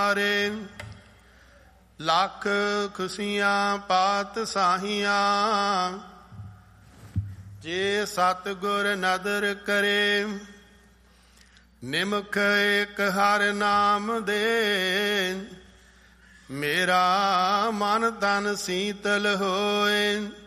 ਲੱਖ ਖੁਸ਼ੀਆਂ ਪਾਤਸ਼ਾਹੀਆਂ, ਜੇ ਸਤਿਗੁਰ ਨਦਰ ਕਰੇ। ਨਿਮਖ ਏਕ ਹਰਿ ਨਾਮ ਦੇ, ਮੇਰਾ ਮਨ ਤਨ ਸੀਤਲ ਹੋਏ।